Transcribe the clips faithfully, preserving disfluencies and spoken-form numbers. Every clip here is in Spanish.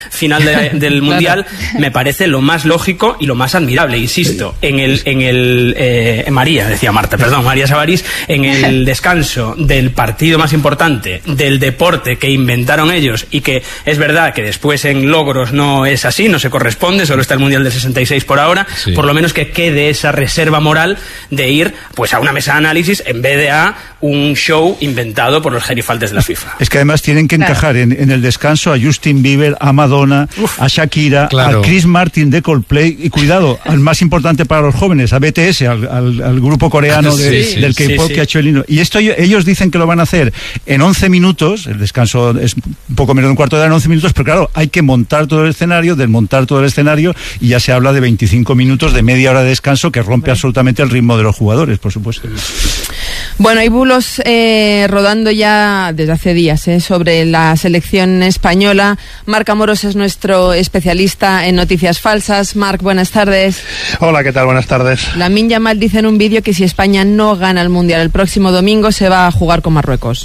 final de, del Mundial, claro. Me parece lo más lógico y lo más admirable, insisto, en el, en el eh, María, decía Marta, perdón, María Sabarís, en el descanso del partido más importante, del deporte que inventaron ellos y que es verdad que después en logros no es así, no se corresponde, solo está el Mundial del sesenta y seis por ahora, sí. Por lo menos que quede esa reserva moral de ir pues a una mesa de análisis en vez de a un show inventado por los gerifaltes de la FIFA. Es que además tienen que claro. encajar en, en el descanso a Justin Bieber, a Madonna, Uf, a Shakira, claro. a Chris Martin de Coldplay y cuidado, al más importante para los jóvenes, a B T S, al, al, al grupo coreano de, sí, del K-pop sí, sí. que ha hecho el himno. Y esto ellos dicen que lo van a hacer en once minutos, el descanso es un poco menos de un cuarto de hora en once minutos, pero claro, hay que montar todo el escenario, desmontar todo el escenario y ya se habla de veinticinco minutos, de media hora de descanso que rompe bueno. absolutamente el ritmo de los jugadores, por supuesto. Bueno, hay bulos eh, rodando ya desde hace días eh, sobre la selección española. Marc Amorós es nuestro especialista en noticias falsas. Marc, buenas tardes. Hola, ¿qué tal? Buenas tardes. Lamine Yamal dice en un vídeo que si España no gana el Mundial el próximo domingo se va a jugar con Marruecos.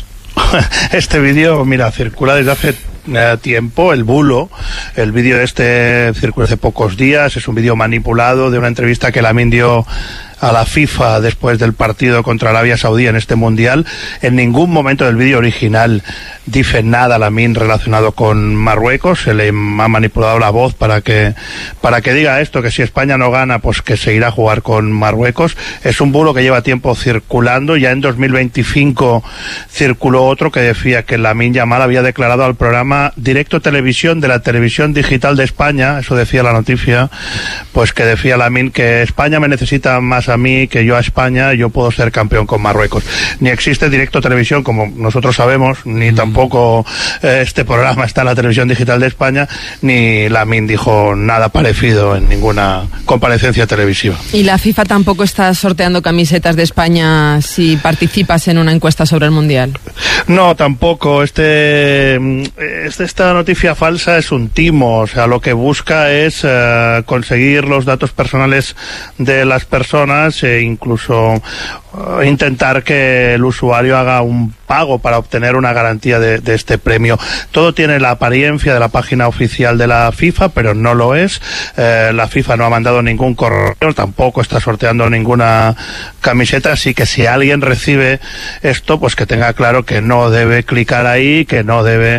Este vídeo, mira, circula desde hace eh, tiempo, el bulo. El vídeo este circula hace pocos días, es un vídeo manipulado de una entrevista que Lamine dio a la FIFA después del partido contra Arabia Saudí en este Mundial. En ningún momento del vídeo original dice nada Lamine relacionado con Marruecos, se le ha manipulado la voz para que para que diga esto, que si España no gana, pues que se irá a jugar con Marruecos. Es un bulo que lleva tiempo circulando, ya en dos mil veinticinco circuló otro que decía que Lamine Yamal había declarado al programa Directo Televisión de la Televisión Digital de España, eso decía la noticia, pues que decía Lamine que España me necesita más a mí que yo a España, yo puedo ser campeón con Marruecos. Ni existe Directo Televisión, como nosotros sabemos, ni tampoco eh, este programa está en la Televisión Digital de España, ni Lamine dijo nada parecido en ninguna comparecencia televisiva. Y la FIFA tampoco está sorteando camisetas de España si participas en una encuesta sobre el Mundial. No, tampoco. Este, este esta noticia falsa es un timo, o sea, lo que busca es eh, conseguir los datos personales de las personas e incluso uh, intentar que el usuario haga un pago para obtener una garantía de, de este premio. Todo tiene la apariencia de la página oficial de la FIFA, pero no lo es. Eh, la FIFA no ha mandado ningún correo, tampoco está sorteando ninguna camiseta, así que si alguien recibe esto, pues que tenga claro que no debe clicar ahí, que no debe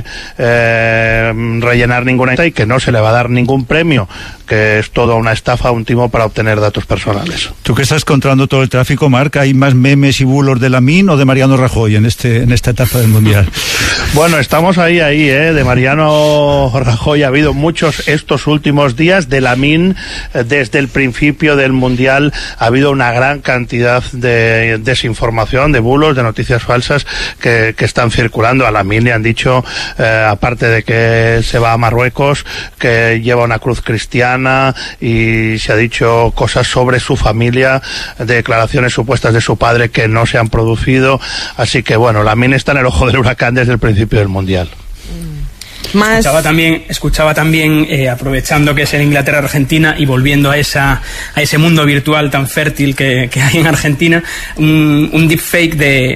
eh, rellenar ninguna y que no se le va a dar ningún premio, que es toda una estafa, un timo para obtener datos personales. Tú que estás controlando todo el tráfico, Marc, ¿hay más memes y bulos de Lamine o de Mariano Rajoy en este en esta etapa del Mundial? Bueno, estamos ahí, ahí, ¿eh? De Mariano Rajoy ha habido muchos estos últimos días. De Lamine, desde el principio del Mundial, ha habido una gran cantidad de desinformación, de bulos, de noticias falsas que, que están circulando. A Lamine le han dicho, eh, aparte de que se va a Marruecos, que lleva una cruz cristiana, y se ha dicho cosas sobre su familia, declaraciones supuestas de su padre que no se han producido. Así que, bueno, Lamine está en el ojo del huracán desde el principio del Mundial. Más... Escuchaba también, escuchaba también eh, aprovechando que es en Inglaterra-Argentina y volviendo a esa a ese mundo virtual tan fértil que, que hay en Argentina, un, un deepfake de,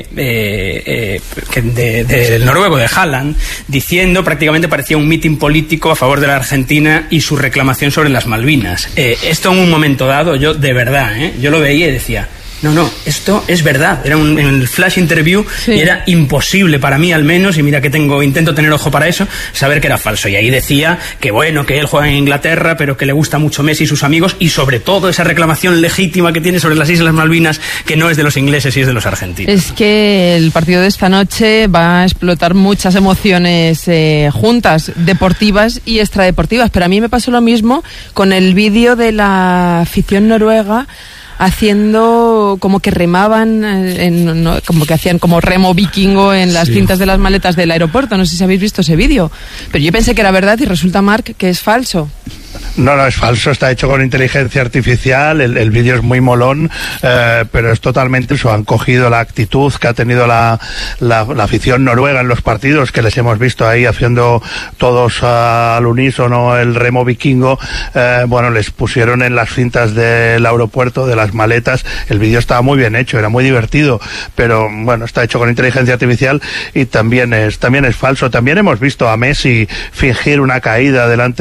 eh, eh, de, de, del noruego, de Haaland, diciendo, prácticamente parecía un mitin político a favor de la Argentina y su reclamación sobre las Malvinas. Eh, esto en un momento dado, yo de verdad, eh, yo lo veía y decía... No, no, esto es verdad. Era un, en el flash interview sí. Y era imposible para mí, al menos, y mira que tengo intento tener ojo para eso, saber que era falso. Y ahí decía que bueno, que él juega en Inglaterra, pero que le gusta mucho Messi y sus amigos, y sobre todo esa reclamación legítima que tiene sobre las Islas Malvinas, que no es de los ingleses y es de los argentinos. Es que el partido de esta noche va a explotar muchas emociones eh, juntas, deportivas y extradeportivas. Pero a mí me pasó lo mismo con el vídeo de la afición noruega haciendo como que remaban, en, no, como que hacían como remo vikingo en las sí. cintas de las maletas del aeropuerto. No sé si habéis visto ese vídeo, pero yo pensé que era verdad y resulta, Marc, que es falso. No, no, es falso, está hecho con inteligencia artificial, el, el vídeo es muy molón, eh, pero es totalmente eso. Han cogido la actitud que ha tenido la, la, la afición noruega en los partidos, que les hemos visto ahí haciendo todos uh, al unísono el remo vikingo, eh, bueno, les pusieron en las cintas del aeropuerto, de las maletas, el vídeo estaba muy bien hecho, era muy divertido, pero bueno, está hecho con inteligencia artificial y también es, también es falso. También hemos visto a Messi fingir una caída delante